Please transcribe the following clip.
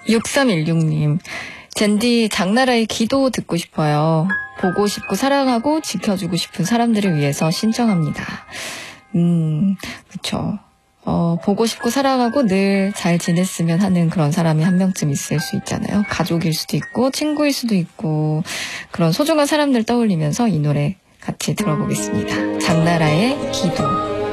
6316님, 젠디 장나라의 기도 듣고 싶어요. 보고 싶고 사랑하고 지켜주고 싶은 사람들을 위해서 신청합니다. 그쵸. 보고 싶고 사랑하고 늘 잘 지냈으면 하는 그런 사람이 한 명쯤 있을 수 있잖아요. 가족일 수도 있고 친구일 수도 있고 그런 소중한 사람들 떠올리면서 이 노래 같이 들어보겠습니다. 장나라의 기도.